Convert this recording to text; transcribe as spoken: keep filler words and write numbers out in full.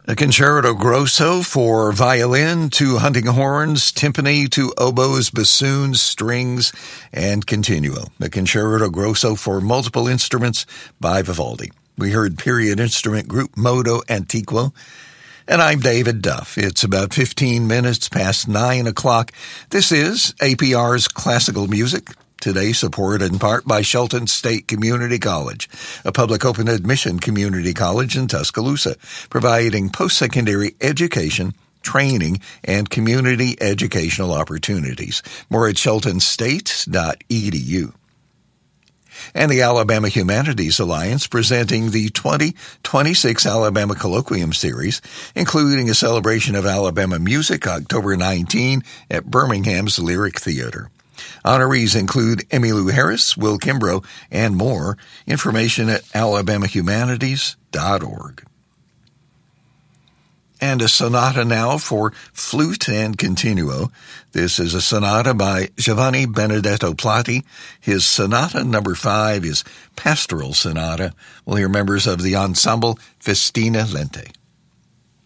A concerto grosso for violin, two hunting horns, timpani, two oboes, bassoons, strings, and continuo. A concerto grosso for multiple instruments by Vivaldi. We heard period instrument group Modo Antiquo. And I'm David Duff. It's about fifteen minutes past nine o'clock. This is A P R's Classical Music. Today supported in part by Shelton State Community College, a public open admission community college in Tuscaloosa, providing post-secondary education, training, and community educational opportunities. More at shelton state dot e d u. And the Alabama Humanities Alliance presenting the twenty twenty-six Alabama Colloquium Series, including a celebration of Alabama music October nineteenth at Birmingham's Lyric Theater. Honorees include Emmylou Harris, Will Kimbrough, and more. Information at alabama humanities dot org. And a sonata now for flute and continuo. This is a sonata by Giovanni Benedetto Platti. His sonata number five is Pastoral Sonata. We'll hear members of the ensemble Festina Lente.